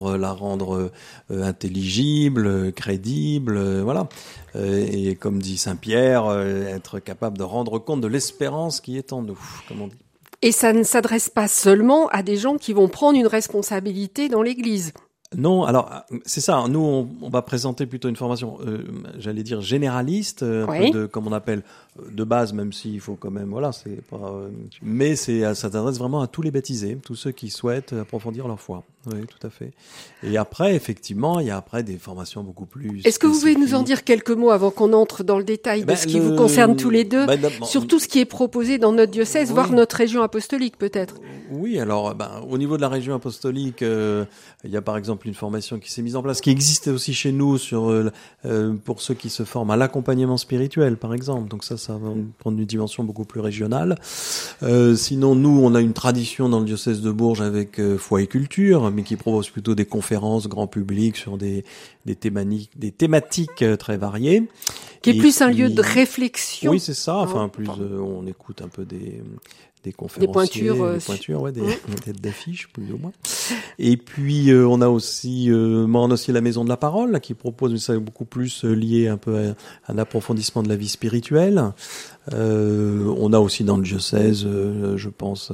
la rendre intelligible, crédible, voilà. Et comme dit Saint Pierre, être capable de rendre compte de l'espérance qui est en nous, comme on dit. Et ça ne s'adresse pas seulement à des gens qui vont prendre une responsabilité dans l'Église. Non, alors c'est ça. Nous, on va présenter plutôt une formation, j'allais dire généraliste, un Oui. peu de, comme on appelle, de base, même s'il faut quand même, voilà, c'est pas. Mais ça s'adresse vraiment à tous les baptisés, tous ceux qui souhaitent approfondir leur foi. Oui, tout à fait. Et après, effectivement, il y a après des formations beaucoup plus. Est-ce que vous pouvez nous en dire quelques mots avant qu'on entre dans le détail de ce qui vous concerne tous les deux, surtout ce qui est proposé dans notre diocèse, oui. voire notre région apostolique peut-être? Oui, alors au niveau de la région apostolique, il y a par exemple une formation qui s'est mise en place, qui existait aussi chez nous pour ceux qui se forment à l'accompagnement spirituel, par exemple. Donc ça va prendre une dimension beaucoup plus régionale. Sinon, nous, on a une tradition dans le diocèse de Bourges avec foi et culture, mais qui propose plutôt des conférences grand public sur des thématiques très variées. Qui est plus un lieu de réflexion. Oui, c'est ça. Enfin, plus on écoute un peu des conférenciers, des pointures, des têtes d'affiche, plus ou moins. Et puis on a aussi la Maison de la Parole, là, qui propose ça beaucoup plus lié un peu à un approfondissement de la vie spirituelle. On a aussi dans le diocèse, je pense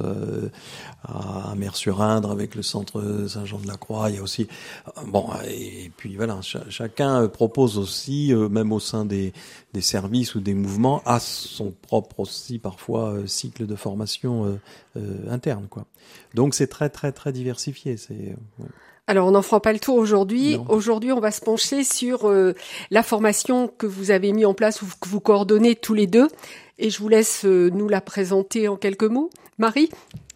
à Mers-sur-Indre avec le centre Saint-Jean-de-la-Croix. Il y a aussi et puis voilà, chacun propose aussi, même au sein des services ou des mouvements, à son propre aussi parfois cycle de formation interne, quoi. Donc c'est très très très diversifié. Alors, on n'en fera pas le tour aujourd'hui. Non. Aujourd'hui, on va se pencher sur la formation que vous avez mis en place ou que vous coordonnez tous les deux. Et je vous laisse nous la présenter en quelques mots. Marie ?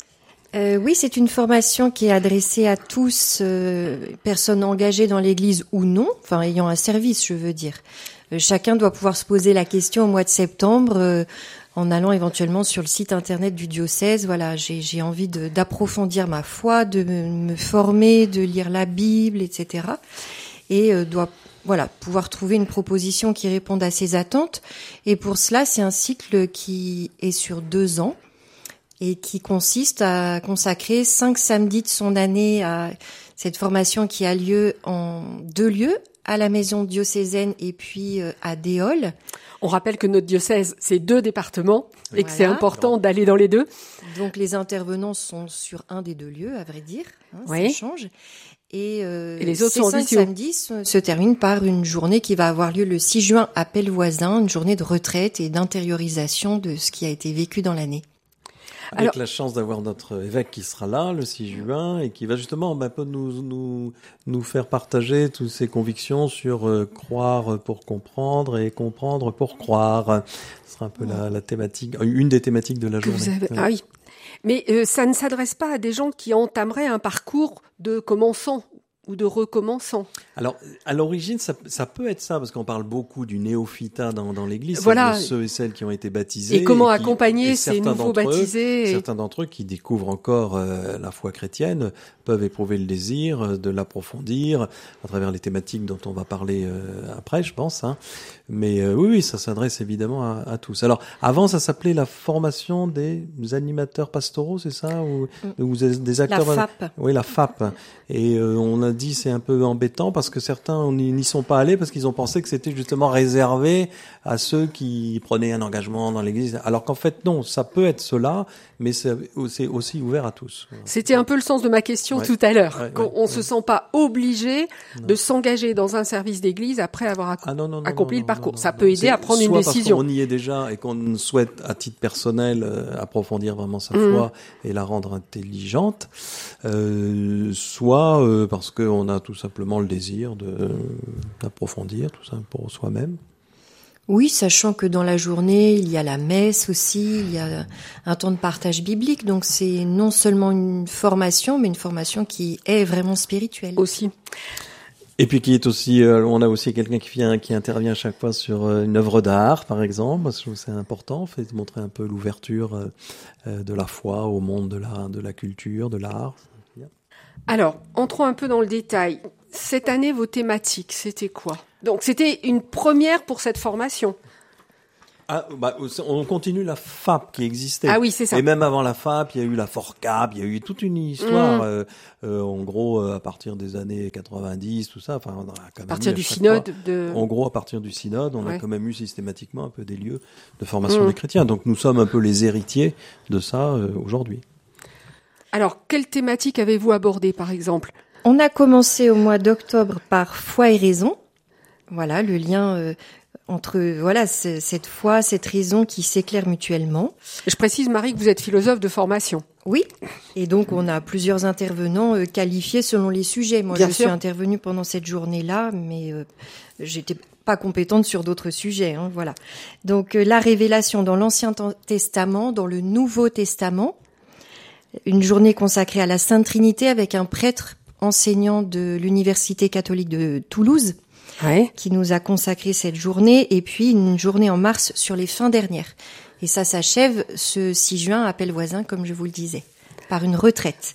Oui, c'est une formation qui est adressée à tous, personnes engagées dans l'Église ou non, enfin ayant un service, je veux dire. Chacun doit pouvoir se poser la question au mois de septembre, en allant éventuellement sur le site internet du diocèse. Voilà, j'ai envie d'approfondir ma foi, de me former, de lire la Bible, etc. Et doit pouvoir trouver une proposition qui réponde à ses attentes. Et pour cela, c'est un cycle qui est sur 2 ans et qui consiste à consacrer 5 samedis de son année à cette formation qui a lieu en 2 lieux, à la maison diocésaine et puis à Déol. On rappelle que notre diocèse, c'est 2 départements et que c'est important d'aller dans les 2. Donc les intervenants sont sur un des 2 lieux, à vrai dire. Oui. Ça change. Et les autres ces sont 5 samedis se terminent par une journée qui va avoir lieu le 6 juin à Pellevoisin, une journée de retraite et d'intériorisation de ce qui a été vécu dans l'année. Avec la chance d'avoir notre évêque qui sera là le 6 juin et qui va justement un peu nous faire partager toutes ses convictions sur croire pour comprendre et comprendre pour croire. Ce sera un peu la thématique, une des thématiques de la journée. Ah oui. Mais ça ne s'adresse pas à des gens qui entameraient un parcours de commençant ou de recommençant. Alors, à l'origine, ça peut être ça, parce qu'on parle beaucoup du néophytat dans l'Église, voilà. De ceux et celles qui ont été baptisés. Et comment accompagner ces nouveaux baptisés. Certains d'entre eux qui découvrent encore la foi chrétienne peuvent éprouver le désir de l'approfondir à travers les thématiques dont on va parler après, je pense. Hein. Mais oui, ça s'adresse évidemment à tous. Alors, avant, ça s'appelait la formation des animateurs pastoraux, c'est ça, ou des acteurs. La FAP. Oui, la FAP. Et on a dit c'est un peu embêtant parce que certains n'y sont pas allés parce qu'ils ont pensé que c'était justement réservé à ceux qui prenaient un engagement dans l'Église. Alors qu'en fait non, ça peut être cela, mais c'est aussi ouvert à tous. C'était un peu le sens de ma question tout à l'heure. On se sent pas obligé de s'engager dans un service d'Église après avoir accompli le parcours. Ça peut aider à prendre une décision. Soit parce qu'on y est déjà et qu'on souhaite à titre personnel approfondir vraiment sa foi et la rendre intelligente, soit parce qu'on a tout simplement le désir d'approfondir tout ça pour soi-même. Oui, sachant que dans la journée, il y a la messe aussi, il y a un temps de partage biblique, donc c'est non seulement une formation, mais une formation qui est vraiment spirituelle. Aussi. Et puis qui est aussi, on a aussi quelqu'un qui intervient à chaque fois sur une œuvre d'art, par exemple, parce que c'est important, fait de montrer un peu l'ouverture de la foi au monde de la culture, de l'art. Alors, entrons un peu dans le détail. Cette année, vos thématiques, c'était quoi ? Donc, c'était une première pour cette formation. On continue la FAP qui existait. Ah oui, c'est ça. Et même avant la FAP, il y a eu la FORCAP, il y a eu toute une histoire, en gros, à partir des années 90, tout ça. Enfin, on a quand même à partir du synode. En gros, à partir du synode, on a quand même eu systématiquement un peu des lieux de formation des chrétiens. Donc nous sommes un peu les héritiers de ça aujourd'hui. Alors, quelle thématique avez-vous abordée, par exemple ? On a commencé au mois d'octobre par foi et raison. Voilà, le lien entre cette foi, cette raison qui s'éclairent mutuellement. Je précise, Marie, que vous êtes philosophe de formation. Oui, et donc on a plusieurs intervenants qualifiés selon les sujets. Moi, suis intervenue pendant cette journée-là, mais j'étais pas compétente sur d'autres sujets. Voilà. Donc la révélation dans l'Ancien Testament, dans le Nouveau Testament, une journée consacrée à la Sainte Trinité avec un prêtre enseignant de l'Université catholique de Toulouse. Qui nous a consacré cette journée, et puis une journée en mars sur les fins dernières. Et ça s'achève ce 6 juin à Pellevoisin, comme je vous le disais, par une retraite.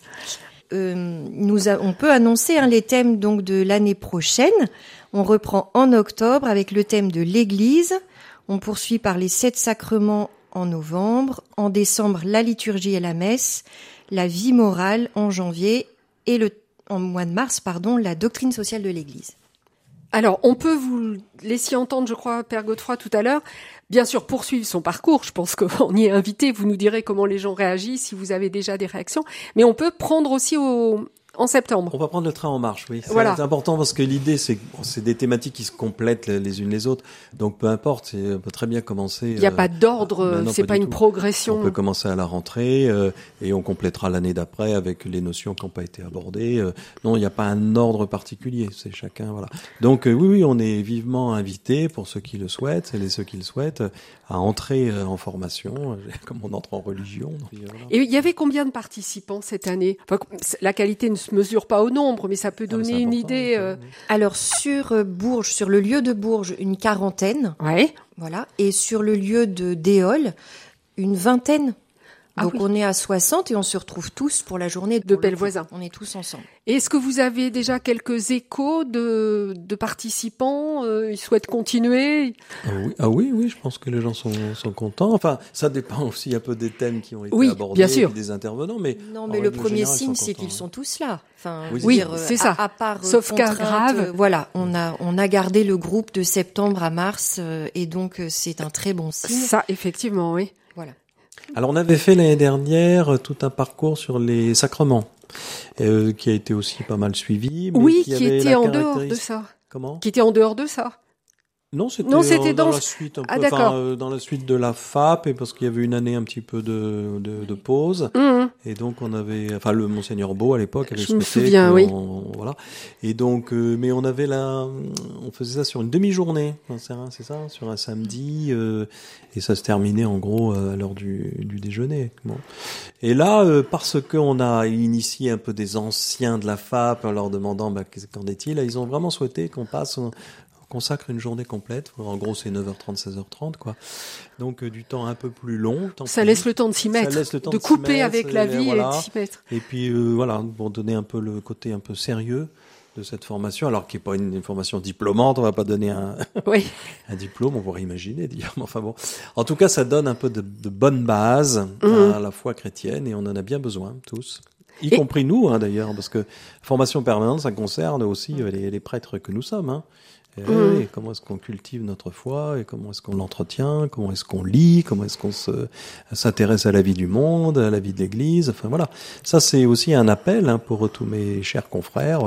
On peut annoncer les thèmes donc de l'année prochaine. On reprend en octobre avec le thème de l'Église. On poursuit par les 7 sacrements en novembre. En décembre, la liturgie et la messe. La vie morale en janvier. Et en mois de mars, la doctrine sociale de l'Église. Alors, on peut vous laisser entendre, je crois, Père Godefroy, tout à l'heure, bien sûr, poursuivre son parcours. Je pense qu'on y est invité. Vous nous direz comment les gens réagissent, si vous avez déjà des réactions. Mais on peut prendre aussi en septembre. On va prendre le train en marche, oui. Voilà. C'est important parce que l'idée, c'est des thématiques qui se complètent les unes les autres. Donc, peu importe, on peut très bien commencer. Il n'y a pas d'ordre, c'est pas une progression. On peut commencer à la rentrée et on complétera l'année d'après avec les notions qui n'ont pas été abordées. Non, il n'y a pas un ordre particulier. C'est chacun, voilà. Donc, oui, on est vivement invités pour ceux qui le souhaitent et ceux qui le souhaitent à entrer en formation, comme on entre en religion. Voilà. Et il y avait combien de participants cette année ? Enfin, la qualité ne se mesure pas au nombre, mais ça peut donner une idée. Alors sur Bourges, sur le lieu de Bourges, une 40aine. Ouais. Voilà. Et sur le lieu de Déol, une 20aine. Donc on est à 60 et on se retrouve tous pour la journée de Pellevoisin. On est tous ensemble. Et est-ce que vous avez déjà quelques échos de participants ils souhaitent continuer? Oui, je pense que les gens sont contents. Enfin, ça dépend aussi un peu des thèmes qui ont été abordés, bien sûr. Et des intervenants. Mais le premier signe, c'est qu'ils sont tous là. Enfin, c'est ça. À part sauf cas grave. Voilà, on a gardé le groupe de septembre à mars et donc c'est un très bon signe. Ça, effectivement, oui. Voilà. Alors, on avait fait l'année dernière tout un parcours sur les sacrements, qui a été aussi pas mal suivi. Mais qui était en dehors de ça. Comment ? Qui était en dehors de ça. Non, c'était dans la suite, d'accord. Dans la suite de la FAP, et parce qu'il y avait une année un petit peu de pause. Et donc on avait, le Monseigneur Beau à l'époque avait souhaité. Je me souviens, oui. Voilà. Et donc, mais on avait on faisait ça sur une demi-journée, c'est ça, sur un samedi, et ça se terminait en gros à l'heure du déjeuner. Bon. Et là, parce qu'on a initié un peu des anciens de la FAP en leur demandant, qu'en est-il, ils ont vraiment souhaité qu'on consacre une journée complète. En gros, c'est 9h30, 16h30, quoi. Donc, du temps un peu plus long. Ça laisse le temps de s'y mettre. De couper avec la vie et de s'y mettre. Et puis, pour donner un peu le côté un peu sérieux de cette formation, alors qui n'est pas une formation diplômante, on va pas donner un diplôme, on pourrait imaginer, dire. Enfin bon. En tout cas, ça donne un peu de bonnes bases à la foi chrétienne et on en a bien besoin, tous. Y compris nous, d'ailleurs, parce que formation permanente, ça concerne aussi les prêtres que nous sommes, Et comment est-ce qu'on cultive notre foi et comment est-ce qu'on l'entretient, comment est-ce qu'on lit, comment est-ce qu'on s'intéresse à la vie du monde, à la vie de l'Église. Enfin voilà, ça c'est aussi un appel pour tous mes chers confrères,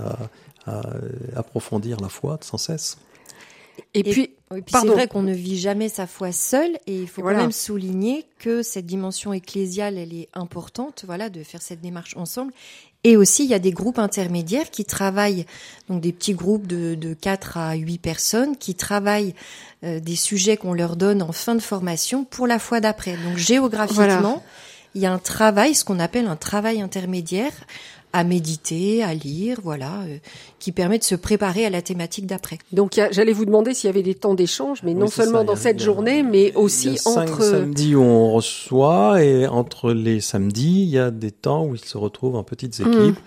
à approfondir la foi sans cesse. Et puis c'est vrai qu'on ne vit jamais sa foi seul et il faut quand même souligner que cette dimension ecclésiale, elle est importante, de faire cette démarche ensemble. Et aussi, il y a des groupes intermédiaires qui travaillent, donc des petits groupes de 4 à 8 personnes qui travaillent des sujets qu'on leur donne en fin de formation pour la fois d'après. Donc géographiquement, il y a un travail, ce qu'on appelle un travail intermédiaire, à méditer, à lire, qui permet de se préparer à la thématique d'après. Donc j'allais vous demander s'il y avait des temps d'échange, mais non seulement dans cette journée, mais aussi entre... 5 samedis où on reçoit, et entre les samedis, il y a des temps où ils se retrouvent en petites équipes.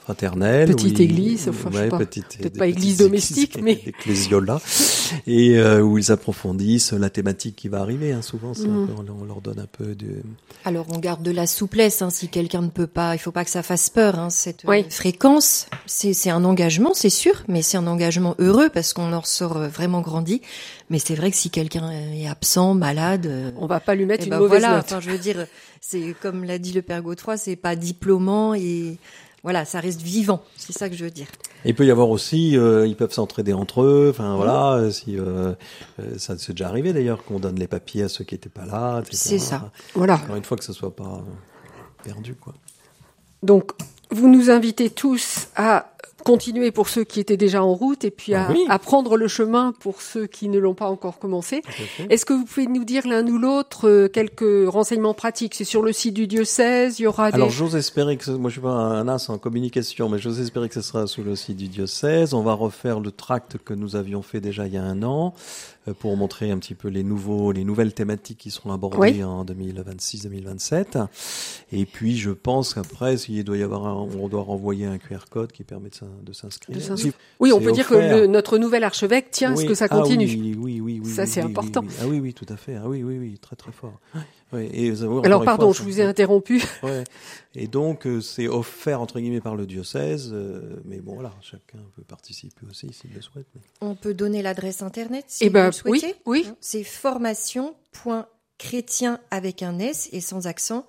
fraternelle. Petite église, enfin, je sais pas. Peut-être pas église domestique, mais ecclésiola. Et où ils approfondissent la thématique qui va arriver. Souvent, on leur donne un peu de... Alors, on garde de la souplesse. Si quelqu'un ne peut pas, il faut pas que ça fasse peur. Cette oui. Fréquence, c'est un engagement, c'est sûr, mais c'est un engagement heureux parce qu'on en ressort vraiment grandi. Mais c'est vrai que si quelqu'un est absent, malade, on va pas lui mettre une mauvaise note. Enfin, je veux dire, c'est comme l'a dit le père Godefroy, c'est pas diplômant et voilà, ça reste vivant. C'est ça que je veux dire. Il peut y avoir aussi, ils peuvent s'entraider entre eux. Enfin voilà, si ça c'est déjà arrivé d'ailleurs qu'on donne les papiers à ceux qui étaient pas là, etc. C'est ça. Voilà. Encore une fois que ce soit pas perdu, quoi. Donc, vous nous invitez tous à continuer pour ceux qui étaient déjà en route et puis à prendre le chemin pour ceux qui ne l'ont pas encore commencé. Est-ce que vous pouvez nous dire l'un ou l'autre quelques renseignements pratiques? C'est sur le site du diocèse, il y aura Alors j'ose espérer que moi je suis pas un as en communication, mais j'ose espérer que ce sera sur le site du diocèse. On va refaire le tract que nous avions fait déjà il y a 1 an pour montrer un petit peu les nouvelles thématiques qui seront abordées en 2026-2027. Et puis je pense qu'après, s'il doit y avoir on doit renvoyer un QR code qui permet de s'inscrire. Oui, on peut dire que notre nouvel archevêque tient à ce que ça continue. Oui. Ça, c'est important. Ah oui, tout à fait. Ah oui, très très fort. Oui, et alors pardon, je vous ai interrompu. Ouais. Et donc c'est offert entre guillemets par le diocèse, mais bon voilà, chacun peut participer aussi s'il le souhaite. Mais... On peut donner l'adresse internet si vous le souhaitez. Oui. C'est formation.chrétien avec un S et sans accent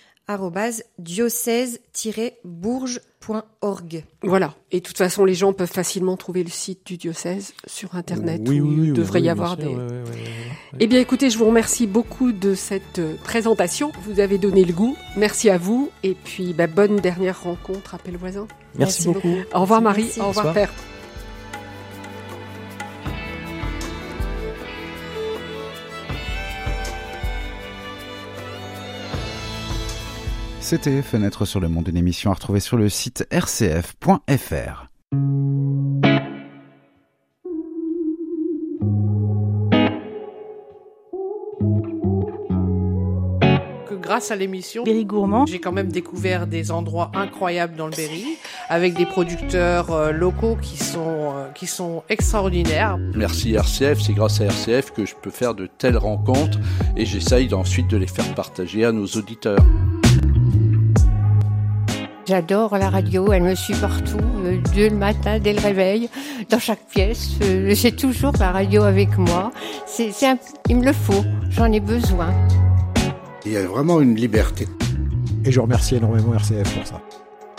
@diocèse-bourges.org. Voilà. Et de toute façon, les gens peuvent facilement trouver le site du diocèse sur Internet. Il devrait y avoir des... Eh bien, écoutez, je vous remercie beaucoup de cette présentation. Vous avez donné le goût. Merci à vous. Et puis, bonne dernière rencontre à Pellevoisin. Merci beaucoup. Au revoir, Marie. Au revoir, Père. C'était Fenêtre sur le monde, une émission à retrouver sur le site rcf.fr. Grâce à l'émission Berry Gourmand, j'ai quand même découvert des endroits incroyables dans le Berry, avec des producteurs locaux qui sont extraordinaires. Merci RCF, c'est grâce à RCF que je peux faire de telles rencontres et j'essaye ensuite de les faire partager à nos auditeurs. J'adore la radio, elle me suit partout, dès le matin, dès le réveil, dans chaque pièce. J'ai toujours la radio avec moi. Il me le faut, j'en ai besoin. Il y a vraiment une liberté. Et je remercie énormément RCF pour ça.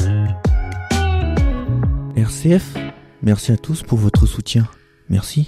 RCF, merci à tous pour votre soutien. Merci.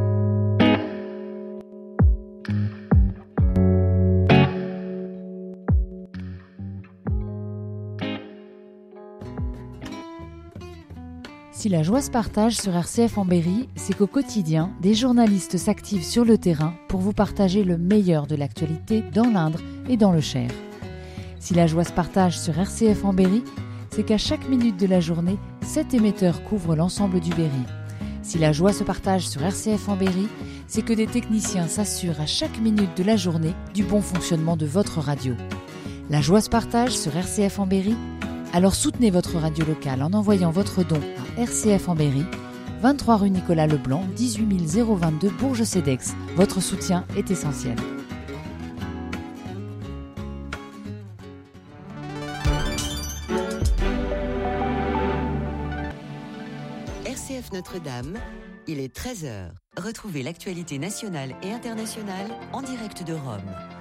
Si la joie se partage sur RCF en Berry, c'est qu'au quotidien, des journalistes s'activent sur le terrain pour vous partager le meilleur de l'actualité dans l'Indre et dans le Cher. Si la joie se partage sur RCF en Berry, c'est qu'à chaque minute de la journée, 7 émetteurs couvrent l'ensemble du Berry. Si la joie se partage sur RCF en Berry, c'est que des techniciens s'assurent à chaque minute de la journée du bon fonctionnement de votre radio. La joie se partage sur RCF en Berry. Alors soutenez votre radio locale en envoyant votre don à RCF en Berry, 23 rue Nicolas Leblanc, 18 022 Bourges-Cedex. Votre soutien est essentiel. RCF Notre-Dame, il est 13h. Retrouvez l'actualité nationale et internationale en direct de Rome.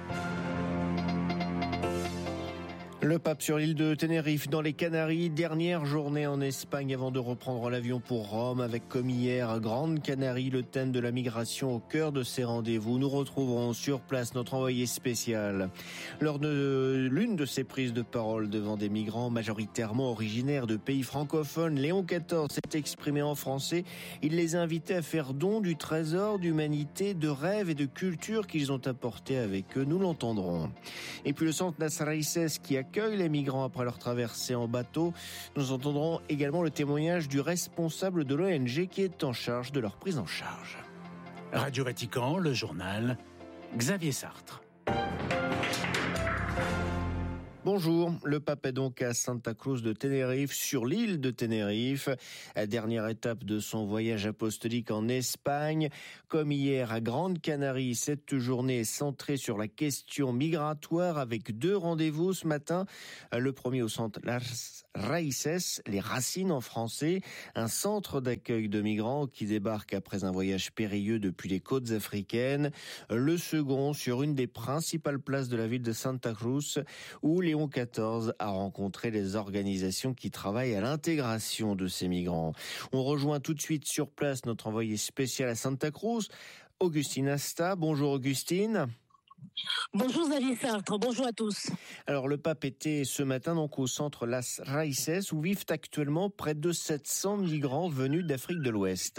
Le pape sur l'île de Tenerife dans les Canaries, dernière journée en Espagne avant de reprendre l'avion pour Rome avec comme hier Grande Canarie, le thème de la migration au cœur de ses rendez-vous. Nous retrouverons sur place notre envoyé spécial. Lors de l'une de ses prises de parole devant des migrants majoritairement originaires de pays francophones, Léon XIV s'est exprimé en français. Il les invitait à faire don du trésor d'humanité, de rêves et de culture qu'ils ont apporté avec eux. Nous l'entendrons. Et puis le centre Las Raíces qui accueille les migrants après leur traversée en bateau. Nous entendrons également le témoignage du responsable de l'ONG qui est en charge de leur prise en charge. Radio Vatican, le journal, Xavier Sartre. Bonjour, le pape est donc à Santa Cruz de Tenerife, sur l'île de Tenerife. Dernière étape de son voyage apostolique en Espagne. Comme hier à Grande Canarie, cette journée est centrée sur la question migratoire avec 2 rendez-vous ce matin. Le premier au centre Las Raíces, les racines en français, un centre d'accueil de migrants qui débarquent après un voyage périlleux depuis les côtes africaines. Le second sur une des principales places de la ville de Santa Cruz où Léon XIV a rencontré les organisations qui travaillent à l'intégration de ces migrants. On rejoint tout de suite sur place notre envoyé spécial à Santa Cruz, Augustine Asta. Bonjour Augustine. Bonjour Xavier Sartre, bonjour à tous. Alors le pape était ce matin donc au centre Las Raíces où vivent actuellement près de 700 migrants venus d'Afrique de l'Ouest.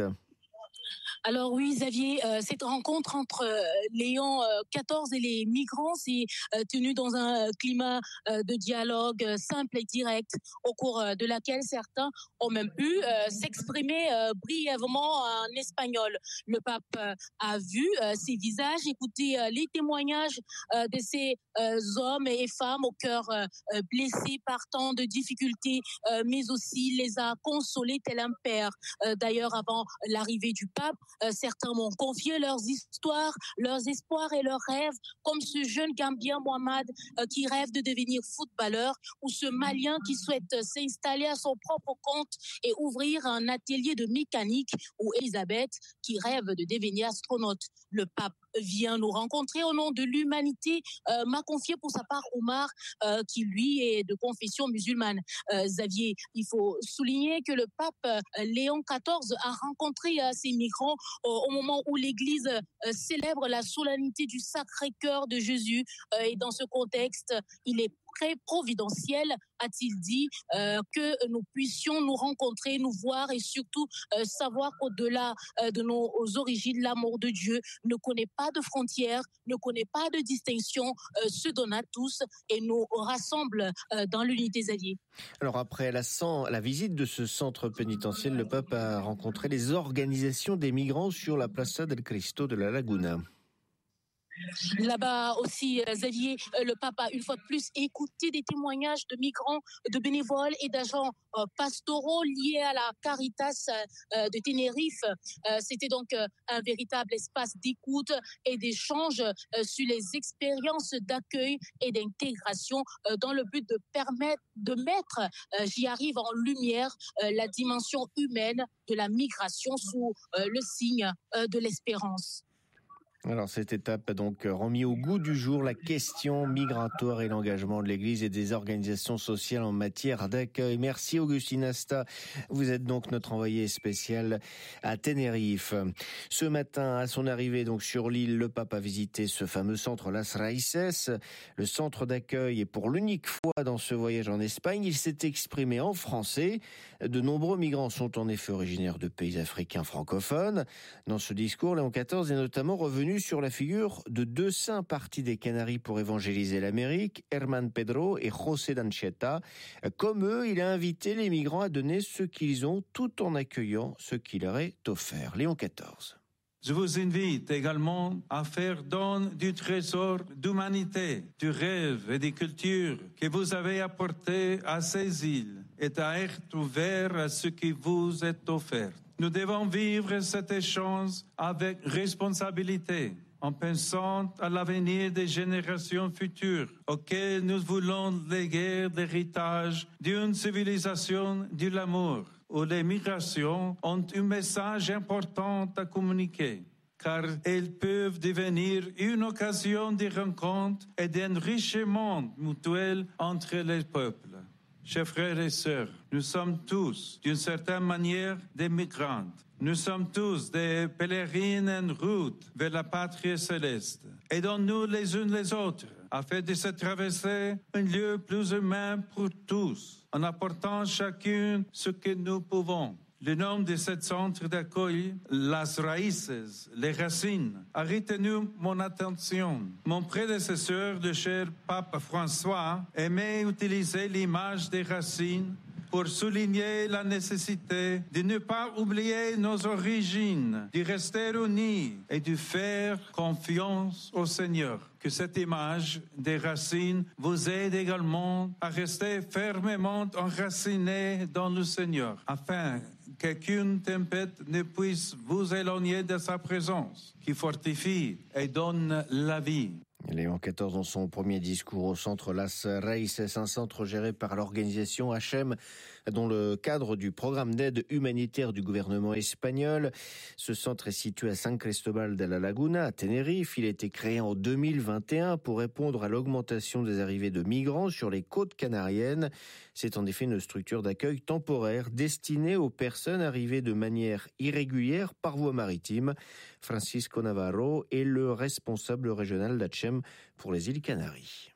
Alors oui, Xavier, cette rencontre entre Léon XIV et les migrants s'est tenue dans un climat de dialogue simple et direct, au cours de laquelle certains ont même pu s'exprimer brièvement en espagnol. Le pape a vu ces visages, écouté les témoignages de ces hommes et femmes au cœur blessés par tant de difficultés, mais aussi les a consolés tel un père. D'ailleurs, avant l'arrivée du pape, certains m'ont confié leurs histoires, leurs espoirs et leurs rêves, comme ce jeune Gambien Mohamed qui rêve de devenir footballeur, ou ce Malien qui souhaite s'installer à son propre compte et ouvrir un atelier de mécanique, ou Elisabeth qui rêve de devenir astronaute. Le pape vient nous rencontrer au nom de l'humanité, m'a confié pour sa part Omar, qui lui est de confession musulmane. Xavier, il faut souligner que le pape Léon XIV a rencontré ces migrants au moment où l'Église célèbre la solennité du Sacré-Cœur de Jésus. Et dans ce contexte, il est très providentiel, a-t-il dit, que nous puissions nous rencontrer, nous voir et surtout savoir qu'au-delà de nos origines, l'amour de Dieu ne connaît pas de frontières, ne connaît pas de distinction, se donne à tous et nous rassemble dans l'unité, Xavier. Alors après la visite de ce centre pénitentiel, le pape a rencontré les organisations des migrants sur la Plaza del Cristo de la Laguna. Là-bas aussi, Xavier, le pape a une fois de plus écouté des témoignages de migrants, de bénévoles et d'agents pastoraux liés à la Caritas de Tenerife. C'était donc un véritable espace d'écoute et d'échange sur les expériences d'accueil et d'intégration dans le but de mettre, j'y arrive, en lumière la dimension humaine de la migration sous le signe de l'espérance. Alors cette étape a donc remis au goût du jour la question migratoire et l'engagement de l'Église et des organisations sociales en matière d'accueil. Merci Augustine Asta, vous êtes donc notre envoyé spécial à Tenerife. Ce matin, à son arrivée donc sur l'île, le pape a visité ce fameux centre Las Raíces, le centre d'accueil, et pour l'unique fois dans ce voyage en Espagne, il s'est exprimé en français. De nombreux migrants sont en effet originaires de pays africains francophones. Dans ce discours, Léon XIV est notamment revenu sur la figure de 2 saints partis des Canaries pour évangéliser l'Amérique, Herman Pedro et José d'Anchieta. Comme eux, il a invité les migrants à donner ce qu'ils ont tout en accueillant ce qui leur est offert. Léon XIV. Je vous invite également à faire don du trésor d'humanité, du rêve et des cultures que vous avez apporté à ces îles et à être ouvert à ce qui vous est offert. Nous devons vivre cet échange avec responsabilité, en pensant à l'avenir des générations futures, auxquelles nous voulons léguer l'héritage d'une civilisation de l'amour, où les migrations ont un message important à communiquer, car elles peuvent devenir une occasion de rencontre et d'enrichissement mutuel entre les peuples. Chers frères et sœurs, nous sommes tous, d'une certaine manière, des migrants. Nous sommes tous des pèlerines en route vers la patrie céleste. Aidons-nous les uns les autres, afin de se traverser un lieu plus humain pour tous, en apportant chacun ce que nous pouvons. Le nom de ce centre d'accueil, Las Raíces, les racines, a retenu mon attention. Mon prédécesseur, le cher pape François, aimait utiliser l'image des racines pour pour souligner la nécessité de ne pas oublier nos origines, de rester unis et de faire confiance au Seigneur. Que cette image des racines vous aide également à rester fermement enracinés dans le Seigneur, afin qu'aucune tempête ne puisse vous éloigner de sa présence, qui fortifie et donne la vie. Léon XIV, dans son premier discours au centre Las Reis, un centre géré par l'organisation HM, dans le cadre du programme d'aide humanitaire du gouvernement espagnol. Ce centre est situé à San Cristóbal de la Laguna, à Tenerife. Il a été créé en 2021 pour répondre à l'augmentation des arrivées de migrants sur les côtes canariennes. C'est en effet une structure d'accueil temporaire destinée aux personnes arrivées de manière irrégulière par voie maritime. Francisco Navarro est le responsable régional d'HM pour les îles Canaries.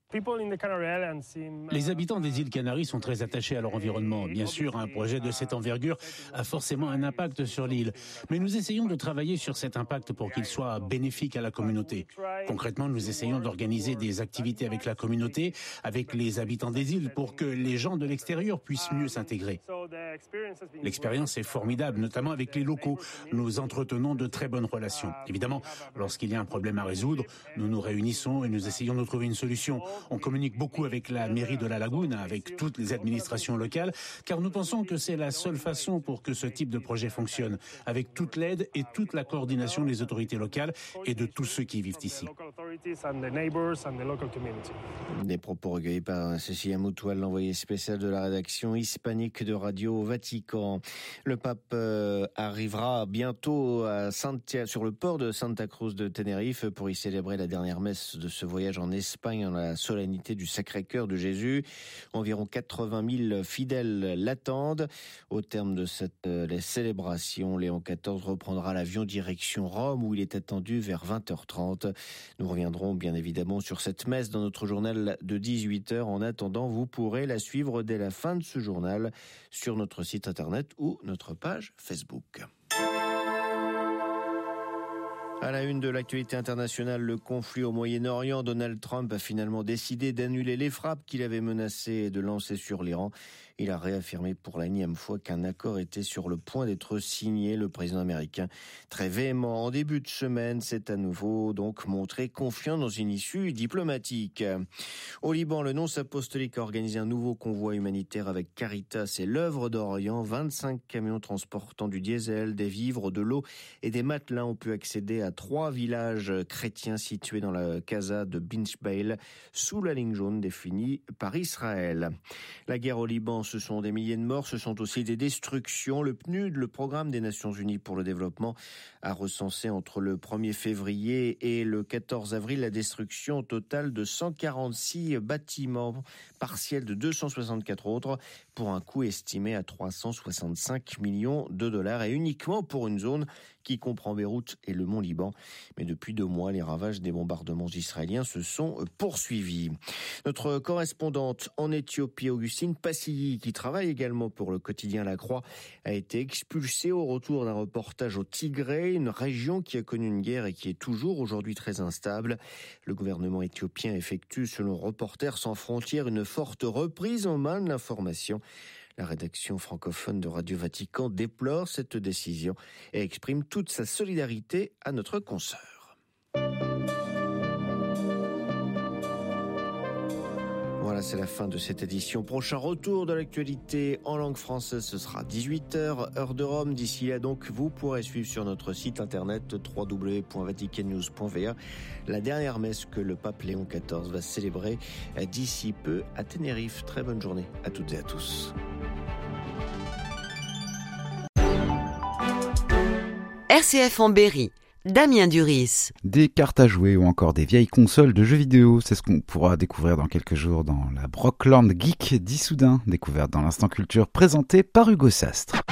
Les habitants des îles Canaries sont très attachés à leur environnement. Bien sûr, un projet de cette envergure a forcément un impact sur l'île. Mais nous essayons de travailler sur cet impact pour qu'il soit bénéfique à la communauté. Concrètement, nous essayons d'organiser des activités avec la communauté, avec les habitants des îles, pour que les gens de l'extérieur puissent mieux s'intégrer. L'expérience est formidable, notamment avec les locaux. Nous entretenons de très bonnes relations. Évidemment, lorsqu'il y a un problème à résoudre, nous nous réunissons et nous essayons de trouver une solution. On communique beaucoup avec la mairie de la Lagune, avec toutes les administrations locales, car nous pensons que c'est la seule façon pour que ce type de projet fonctionne, avec toute l'aide et toute la coordination des autorités locales et de tous ceux qui vivent ici. Des propos recueillis par Cécilia Moutoil, l'envoyée spéciale de la rédaction hispanique de Radio Vatican. Le pape arrivera bientôt à sur le port de Santa Cruz de Tenerife pour y célébrer la dernière messe de ce voyage en Espagne, en la solennité du Sacré-Cœur de Jésus. Environ 80 000 fidèles l'attendent. Au terme de cette célébration, Léon XIV reprendra l'avion direction Rome, où il est attendu vers 20h30. Nous reviendrons bien évidemment sur cette messe dans notre journal de 18h. En attendant, vous pourrez la suivre dès la fin de ce journal sur notre site internet ou notre page Facebook. À la une de l'actualité internationale, le conflit au Moyen-Orient, Donald Trump a finalement décidé d'annuler les frappes qu'il avait menacé de lancer sur l'Iran. Il a réaffirmé pour la énième fois qu'un accord était sur le point d'être signé. Le président américain, très véhément en début de semaine, s'est à nouveau donc montré confiant dans une issue diplomatique. Au Liban, le nonce apostolique a organisé un nouveau convoi humanitaire avec Caritas et l'œuvre d'Orient. 25 camions transportant du diesel, des vivres, de l'eau et des matelas ont pu accéder à 3 villages chrétiens situés dans la Casa de Binchbail, sous la ligne jaune définie par Israël. La guerre au Liban, ce sont des milliers de morts, ce sont aussi des destructions. Le PNUD, le Programme des Nations Unies pour le développement, a recensé entre le 1er février et le 14 avril la destruction totale de 146 bâtiments, partiels de 264 autres, pour un coût estimé à 365 millions de dollars, et uniquement pour une zone qui comprend Beyrouth et le Mont Liban. Mais depuis 2 mois, les ravages des bombardements israéliens se sont poursuivis. Notre correspondante en Éthiopie, Augustine Passilly, qui travaille également pour le quotidien La Croix, a été expulsée au retour d'un reportage au Tigré, une région qui a connu une guerre et qui est toujours aujourd'hui très instable. Le gouvernement éthiopien effectue, selon Reporters sans frontières, une forte reprise en main de l'information. La rédaction francophone de Radio Vatican déplore cette décision et exprime toute sa solidarité à notre consoeur. Voilà, c'est la fin de cette édition. Prochain retour de l'actualité en langue française, ce sera 18h, heure de Rome. D'ici là, donc, vous pourrez suivre sur notre site internet www.vaticannews.va la dernière messe que le pape Léon XIV va célébrer d'ici peu à Tenerife. Très bonne journée à toutes et à tous. RCF en Berry, Damien Duris. Des cartes à jouer ou encore des vieilles consoles de jeux vidéo, c'est ce qu'on pourra découvrir dans quelques jours dans la Brockland Geek d'Issoudun, découverte dans l'Instant Culture, présentée par Hugo Sastre.